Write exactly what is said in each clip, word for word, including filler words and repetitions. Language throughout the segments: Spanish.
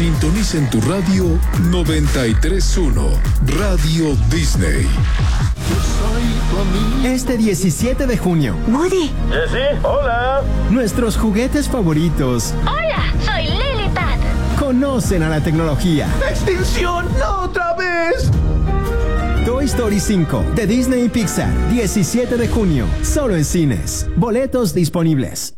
Sintoniza en tu radio noventa y tres punto uno, Radio Disney. Este diecisiete de junio. Woody. Jessie, hola. Nuestros juguetes favoritos. Hola, soy Lilipad. Conocen a la tecnología. ¡Extinción! ¡No otra vez! Toy Story cinco de Disney y Pixar, diecisiete de junio, solo en cines. Boletos disponibles.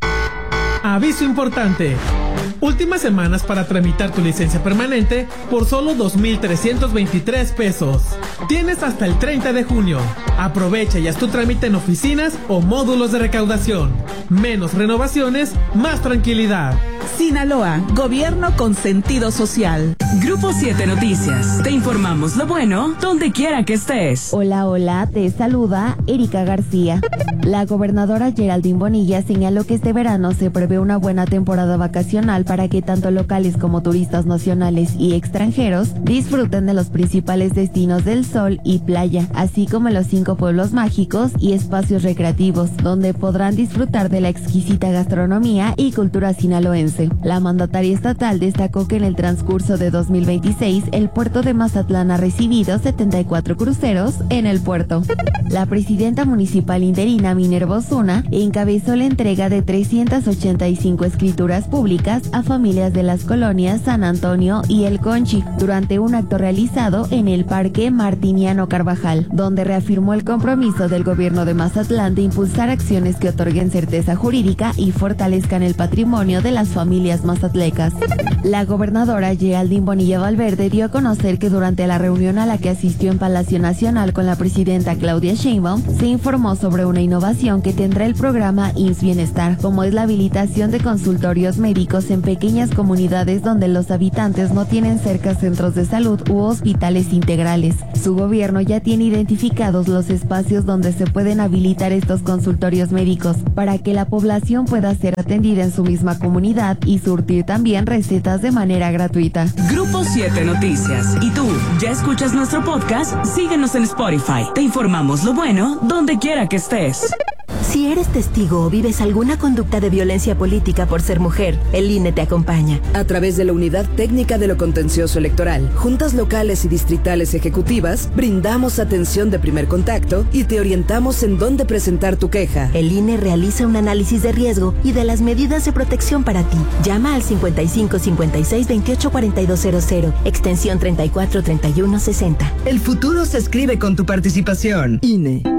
Aviso importante. Últimas semanas para tramitar tu licencia permanente por solo dos mil trescientos veintitrés pesos. Tienes hasta el treinta de junio. Aprovecha y haz tu trámite en oficinas o módulos de recaudación. Menos renovaciones, más tranquilidad. Sinaloa, gobierno con sentido social. Grupo siete Noticias. Te informamos lo bueno donde quiera que estés. Hola, hola, te saluda Erika García. La gobernadora Geraldine Bonilla señaló que este verano se prevé una buena temporada vacacional para que tanto locales como turistas nacionales y extranjeros disfruten de los principales destinos del sol y playa, así como los cinco pueblos mágicos y espacios recreativos, donde podrán disfrutar de la exquisita gastronomía y cultura sinaloense. La mandataria estatal destacó que en el transcurso de dos mil veintiséis el puerto de Mazatlán ha recibido setenta y cuatro cruceros en el puerto. La presidenta municipal interina Minerva Osuna encabezó la entrega de trescientas ochenta y cinco escrituras públicas a familias de las colonias San Antonio y El Conchi durante un acto realizado en el Parque Martiniano Carvajal, donde reafirmó el compromiso del gobierno de Mazatlán de impulsar acciones que otorguen certeza jurídica y fortalezcan el patrimonio de las familias mazatlecas. La gobernadora Geraldine Bonilla Valverde dio a conocer que durante la reunión a la que asistió en Palacio Nacional con la presidenta Claudia Sheinbaum, se informó sobre una innovación que tendrá el programa I M S S Bienestar, como es la habilitación de consultorios médicos en pequeñas comunidades donde los habitantes no tienen cerca centros de salud u hospitales integrales. Su gobierno ya tiene identificados los espacios donde se pueden habilitar estos consultorios médicos para que la población pueda ser atendida en su misma comunidad y surtir también recetas de manera gratuita. Grupo siete Noticias. ¿Y tú, ya escuchas nuestro podcast? Síguenos en Spotify. Te informamos lo bueno donde quiera que estés. Si eres testigo o vives alguna conducta de violencia política por ser mujer, el I N E te acompaña. A través de la Unidad Técnica de lo Contencioso Electoral, juntas locales y distritales ejecutivas, brindamos atención de primer contacto y te orientamos en dónde presentar tu queja. El I N E realiza un análisis de riesgo y de las medidas de protección para ti. Llama al cincuenta y cinco cincuenta y seis veintiocho cuarenta y dos cero cero, extensión treinta y cuatro treinta y uno sesenta. El futuro se escribe con tu participación. I N E.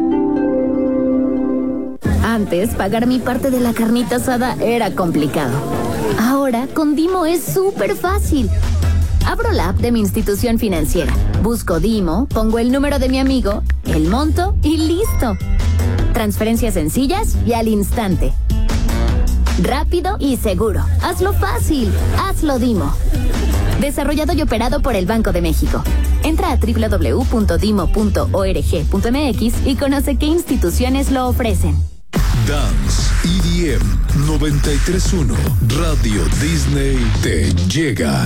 Antes, pagar mi parte de la carnita asada era complicado. Ahora, con Dimo es súper fácil. Abro la app de mi institución financiera, busco Dimo, pongo el número de mi amigo, el monto y listo. Transferencias sencillas y al instante. Rápido y seguro. Hazlo fácil. Hazlo Dimo. Desarrollado y operado por el Banco de México. Entra a doble u doble u doble u punto dimo punto org punto m x y conoce qué instituciones lo ofrecen. Dance E D M noventa y tres punto uno, Radio Disney te llega.